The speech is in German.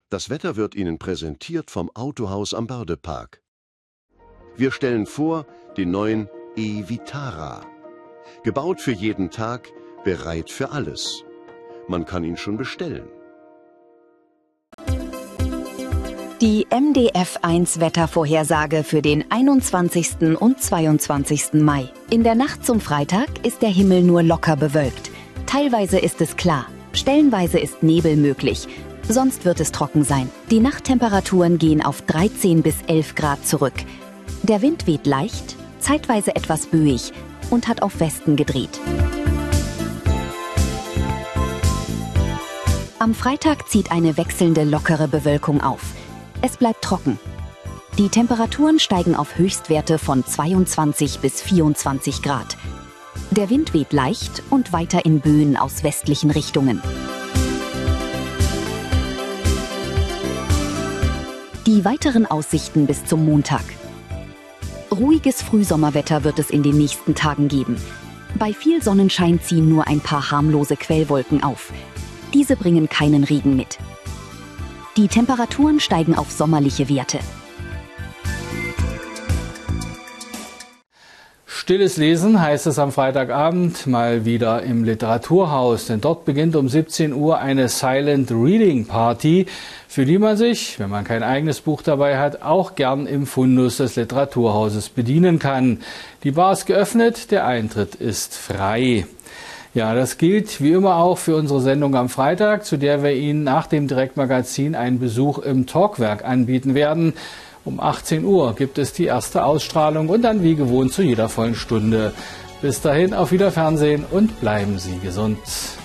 Das Wetter wird Ihnen präsentiert vom Autohaus am Bördepark. Wir stellen vor den neuen e-Vitara. Gebaut für jeden Tag, bereit für alles. Man kann ihn schon bestellen. Die MDF1-Wettervorhersage für den 21. und 22. Mai. In der Nacht zum Freitag ist der Himmel nur locker bewölkt. Teilweise ist es klar, stellenweise ist Nebel möglich. Sonst wird es trocken sein. Die Nachttemperaturen gehen auf 13 bis 11 Grad zurück. Der Wind weht leicht, zeitweise etwas böig und hat auf Westen gedreht. Am Freitag zieht eine wechselnde lockere Bewölkung auf. Es bleibt trocken. Die Temperaturen steigen auf Höchstwerte von 22 bis 24 Grad. Der Wind weht leicht und weiter in Böen aus westlichen Richtungen. Die weiteren Aussichten bis zum Montag. Ruhiges Frühsommerwetter wird es in den nächsten Tagen geben. Bei viel Sonnenschein ziehen nur ein paar harmlose Quellwolken auf. Diese bringen keinen Regen mit. Die Temperaturen steigen auf sommerliche Werte. Stilles Lesen heißt es am Freitagabend mal wieder im Literaturhaus, denn dort beginnt um 17 Uhr eine Silent Reading Party, für die man sich, wenn man kein eigenes Buch dabei hat, auch gern im Fundus des Literaturhauses bedienen kann. Die Bar ist geöffnet, der Eintritt ist frei. Ja, das gilt wie immer auch für unsere Sendung am Freitag, zu der wir Ihnen nach dem Direktmagazin einen Besuch im Talkwerk anbieten werden. Um 18 Uhr gibt es die erste Ausstrahlung und dann wie gewohnt zu jeder vollen Stunde. Bis dahin auf Wiederfernsehen und bleiben Sie gesund.